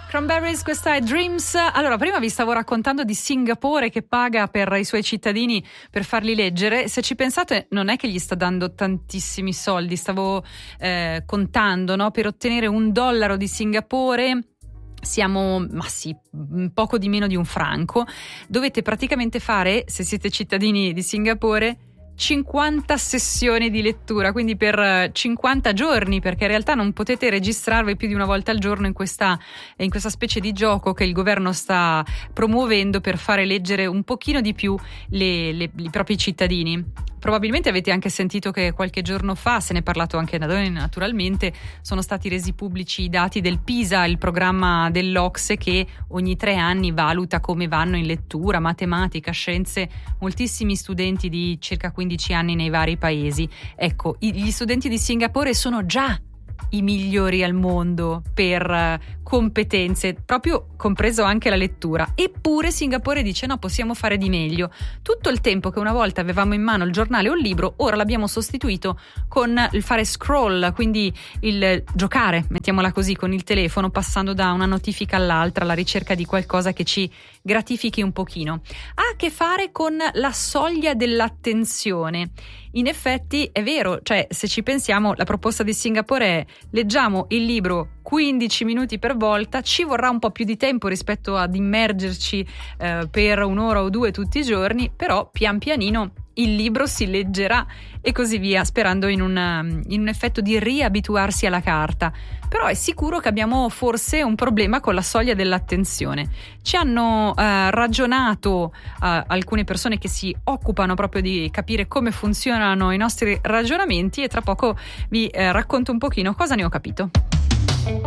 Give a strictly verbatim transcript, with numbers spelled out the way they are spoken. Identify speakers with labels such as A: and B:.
A: Cranberries, questa è Dreams. Allora, prima vi stavo raccontando di Singapore che paga per i suoi cittadini per farli leggere. Se ci pensate, non è che gli sta dando tantissimi soldi. Stavo eh, contando, no? Per ottenere un dollaro di Singapore siamo, ma sì, poco di meno di un franco. Dovete praticamente fare, se siete cittadini di Singapore, cinquanta sessioni di lettura, quindi per cinquanta giorni, perché in realtà non potete registrarvi più di una volta al giorno in questa, in questa specie di gioco che il governo sta promuovendo per fare leggere un pochino di più le, le, i propri cittadini. Probabilmente avete anche sentito che qualche giorno fa, se ne è parlato anche da noi naturalmente, sono stati resi pubblici i dati del PISA, il programma dell'Ocse che ogni tre anni valuta come vanno in lettura, matematica, scienze moltissimi studenti di circa quindici anni nei vari paesi. Ecco, gli studenti di Singapore sono già i migliori al mondo per competenze, proprio compreso anche la lettura. Eppure Singapore dice no, possiamo fare di meglio. Tutto il tempo che una volta avevamo in mano il giornale o il libro, ora l'abbiamo sostituito con il fare scroll, quindi il giocare, mettiamola così, con il telefono, passando da una notifica all'altra alla ricerca di qualcosa che ci gratifichi un pochino. Ha a che fare con la soglia dell'attenzione. In effetti è vero, cioè se ci pensiamo, la proposta di Singapore è: leggiamo il libro quindici minuti per volta, ci vorrà un po' più di tempo rispetto ad immergerci eh, per un'ora o due tutti i giorni, però pian pianino il libro si leggerà e così via, sperando in un, in un effetto di riabituarsi alla carta. Però è sicuro che abbiamo forse un problema con la soglia dell'attenzione. Ci hanno eh, ragionato eh, alcune persone che si occupano proprio di capire come funzionano i nostri ragionamenti e tra poco vi eh, racconto un pochino cosa ne ho capito.